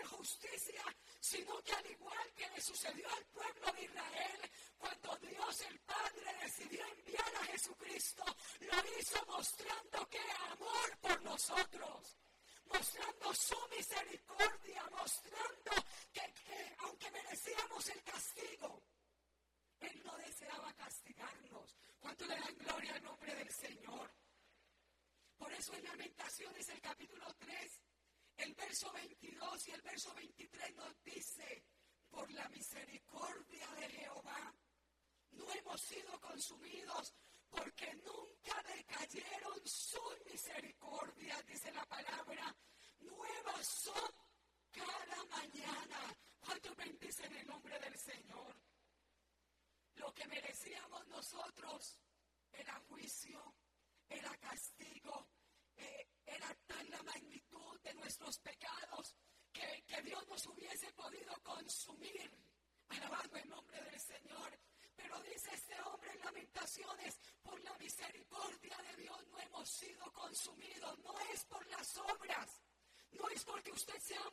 justicia, sino que al igual que le sucedió al pueblo de Israel, cuando Dios el Padre decidió enviar a Jesucristo, lo hizo mostrando que amor por nosotros, mostrando su misericordia, mostrando que aunque merecíamos el castigo, Él no deseaba castigarnos. ¿Cuánto le dan gloria al nombre del Señor? Por eso en Lamentaciones, el capítulo 3, el verso 22 y el verso 23 nos dice: por la misericordia de Jehová no hemos sido consumidos, porque nunca decayeron sus misericordias, dice la palabra. Nuevas son cada mañana. ¿Cuántos bendicen el nombre del Señor? Lo que merecíamos nosotros era juicio, era castigo, era tal la magnitud de nuestros pecados que Dios nos hubiese podido consumir, alabando el nombre del Señor. Pero dice este hombre en Lamentaciones: por la misericordia de Dios no hemos sido consumidos. No es por las obras, no es porque usted sea